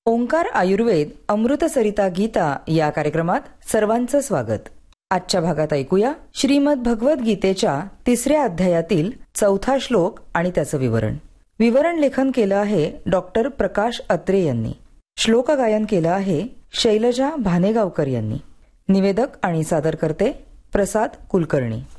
ओंकार आयुर्वेद अमृत सरिता गीता या कार्यक्रमात सर्वांचं स्वागत. आजच्या भागात ऐकूया श्रीमद भगवद गीतेच्या 3ऱ्या अध्यायातील 4था श्लोक आणि त्याचं विवरण. विवरण लेखन केलं आहे डॉक्टर प्रकाश अत्रे यांनी. श्लोक गायन केलं आहे शैलजा भानेगावकर यांनी. निवेदक आणि सादरकर्ते प्रसाद कुलकर्णी.